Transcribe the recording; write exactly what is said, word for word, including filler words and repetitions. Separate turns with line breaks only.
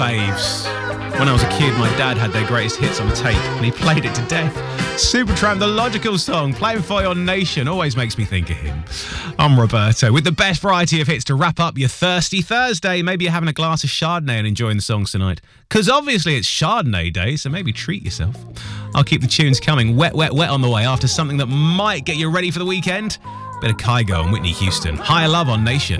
faves. When I was a kid, my dad had their greatest hits on tape, and he played it to death. Supertramp, the logical song, playing for your nation, always makes me think of him. I'm Roberto, with the best variety of hits to wrap up your thirsty Thursday. Maybe you're having a glass of Chardonnay and enjoying the songs tonight. Because obviously it's Chardonnay day, so maybe treat yourself. I'll keep the tunes coming, wet, wet, wet on the way after something that might get you ready for the weekend. Bit of Kygo and Whitney Houston. Higher Love on Nation.